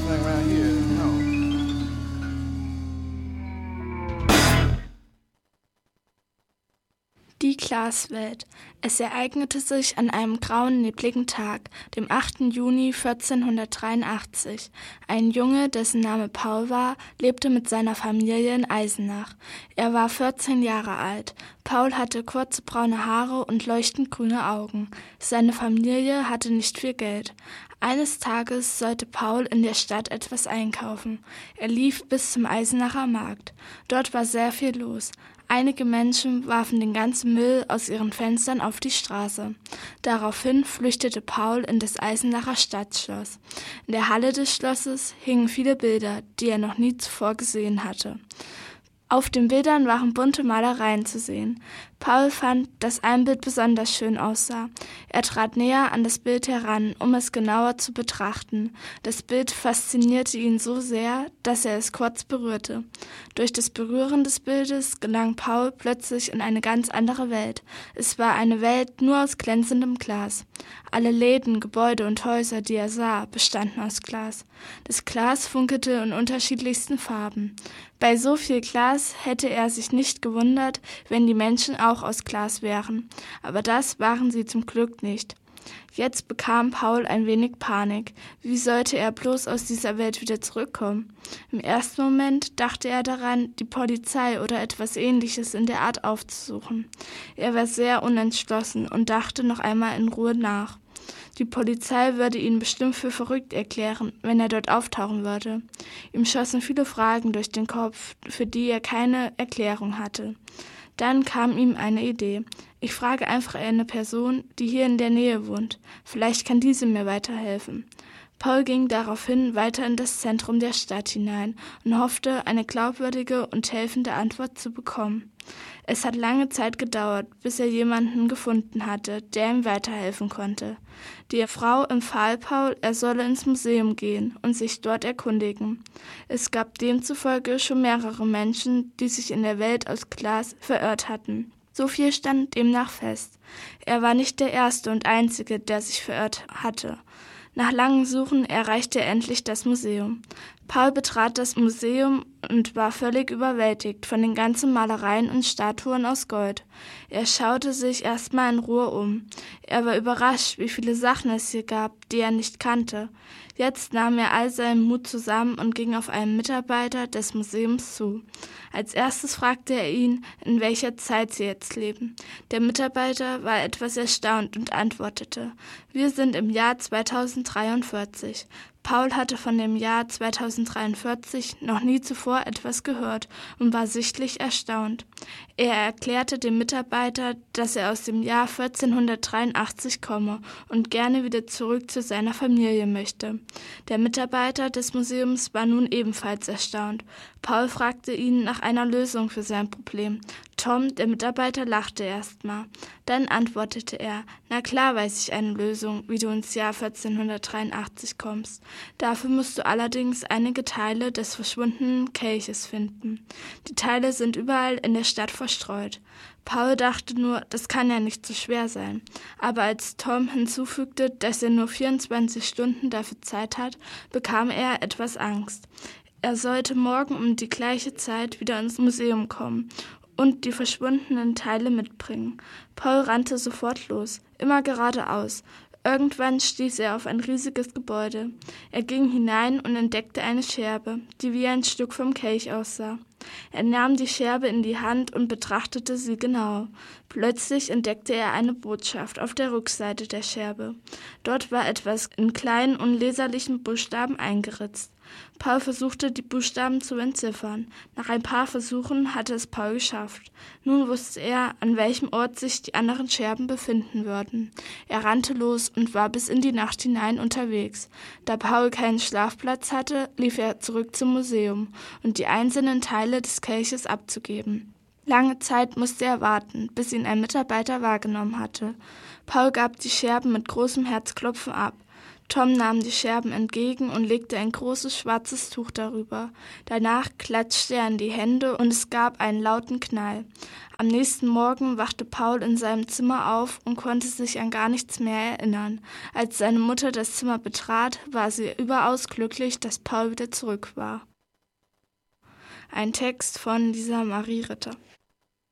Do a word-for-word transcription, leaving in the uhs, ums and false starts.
anything around here, no. Die Glaswelt. Es ereignete sich an einem grauen, nebligen Tag, dem achten Juni vierzehnhundertdreiundachtzig. Ein Junge, dessen Name Paul war, lebte mit seiner Familie in Eisenach. Er war vierzehn Jahre alt. Paul hatte kurze braune Haare und leuchtend grüne Augen. Seine Familie hatte nicht viel Geld. Eines Tages sollte Paul in der Stadt etwas einkaufen. Er lief bis zum Eisenacher Markt. Dort war sehr viel los. Einige Menschen warfen den ganzen Müll aus ihren Fenstern auf die Straße. Daraufhin flüchtete Paul in das Eisenacher Stadtschloss. In der Halle des Schlosses hingen viele Bilder, die er noch nie zuvor gesehen hatte. Auf den Bildern waren bunte Malereien zu sehen. Paul fand, dass ein Bild besonders schön aussah. Er trat näher an das Bild heran, um es genauer zu betrachten. Das Bild faszinierte ihn so sehr, dass er es kurz berührte. Durch das Berühren des Bildes gelang Paul plötzlich in eine ganz andere Welt. Es war eine Welt nur aus glänzendem Glas. Alle Läden, Gebäude und Häuser, die er sah, bestanden aus Glas. Das Glas funkelte in unterschiedlichsten Farben. Bei so viel Glas hätte er sich nicht gewundert, wenn die Menschen auch aus Glas wären. Aber das waren sie zum Glück nicht. Jetzt bekam Paul ein wenig Panik. Wie sollte er bloß aus dieser Welt wieder zurückkommen? Im ersten Moment dachte er daran, die Polizei oder etwas Ähnliches in der Art aufzusuchen. Er war sehr unentschlossen und dachte noch einmal in Ruhe nach. Die Polizei würde ihn bestimmt für verrückt erklären, wenn er dort auftauchen würde. Ihm schossen viele Fragen durch den Kopf, für die er keine Erklärung hatte. Dann kam ihm eine Idee. Ich frage einfach eine Person, die hier in der Nähe wohnt. Vielleicht kann diese mir weiterhelfen. Paul ging daraufhin weiter in das Zentrum der Stadt hinein und hoffte, eine glaubwürdige und helfende Antwort zu bekommen. Es hat lange Zeit gedauert, bis er jemanden gefunden hatte, der ihm weiterhelfen konnte. Die Frau empfahl Paul, er solle ins Museum gehen und sich dort erkundigen. Es gab demzufolge schon mehrere Menschen, die sich in der Welt aus Glas verirrt hatten. So viel stand demnach fest. Er war nicht der Erste und Einzige, der sich verirrt hatte. Nach langem Suchen erreichte er endlich das Museum. Paul betrat das Museum und war völlig überwältigt von den ganzen Malereien und Statuen aus Gold. Er schaute sich erstmal in Ruhe um. Er war überrascht, wie viele Sachen es hier gab, die er nicht kannte. Jetzt nahm er all seinen Mut zusammen und ging auf einen Mitarbeiter des Museums zu. Als erstes fragte er ihn, in welcher Zeit sie jetzt leben. Der Mitarbeiter war etwas erstaunt und antwortete: Wir sind im Jahr zweitausenddreiundvierzig. Paul hatte von dem Jahr zweitausenddreiundvierzig noch nie zuvor etwas gehört und war sichtlich erstaunt. Er erklärte dem Mitarbeiter, dass er aus dem Jahr vierzehnhundertdreiundachtzig komme und gerne wieder zurück zu seiner Familie möchte. Der Mitarbeiter des Museums war nun ebenfalls erstaunt. Paul fragte ihn nach einer Lösung für sein Problem. Tom, der Mitarbeiter, lachte erstmal. Dann antwortete er: Na klar weiß ich eine Lösung, wie du ins Jahr vierzehnhundertdreiundachtzig kommst. Dafür musst du allerdings einige Teile des verschwundenen Kelches finden. Die Teile sind überall in der Stadt verstreut. Paul dachte nur, das kann ja nicht so schwer sein. Aber als Tom hinzufügte, dass er nur vierundzwanzig Stunden dafür Zeit hat, bekam er etwas Angst. Er sollte morgen um die gleiche Zeit wieder ins Museum kommen und die verschwundenen Teile mitbringen. Paul rannte sofort los, immer geradeaus. Irgendwann stieß er auf ein riesiges Gebäude. Er ging hinein und entdeckte eine Scherbe, die wie ein Stück vom Kelch aussah. Er nahm die Scherbe in die Hand und betrachtete sie genau. Plötzlich entdeckte er eine Botschaft auf der Rückseite der Scherbe. Dort war etwas in kleinen, unleserlichen Buchstaben eingeritzt. Paul versuchte, die Buchstaben zu entziffern. Nach ein paar Versuchen hatte es Paul geschafft. Nun wusste er, an welchem Ort sich die anderen Scherben befinden würden. Er rannte los und war bis in die Nacht hinein unterwegs. Da Paul keinen Schlafplatz hatte, lief er zurück zum Museum, um die einzelnen Teile des Kelches abzugeben. Lange Zeit musste er warten, bis ihn ein Mitarbeiter wahrgenommen hatte. Paul gab die Scherben mit großem Herzklopfen ab. Tom nahm die Scherben entgegen und legte ein großes schwarzes Tuch darüber. Danach klatschte er in die Hände und es gab einen lauten Knall. Am nächsten Morgen wachte Paul in seinem Zimmer auf und konnte sich an gar nichts mehr erinnern. Als seine Mutter das Zimmer betrat, war sie überaus glücklich, dass Paul wieder zurück war. Ein Text von Lisa Marie Ritter.